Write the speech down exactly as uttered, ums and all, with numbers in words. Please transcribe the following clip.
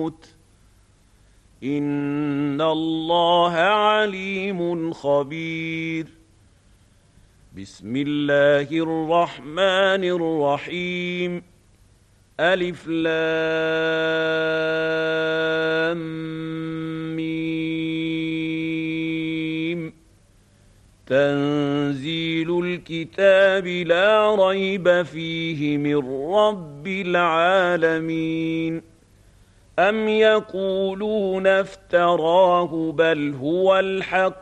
يموت إن الله عليم خبير. بسم الله الرحمن الرحيم. ألف لام ميم. تنزيل الكتاب لا ريب فيه من رب العالمين. أم يقولون افتراه بل هو الحق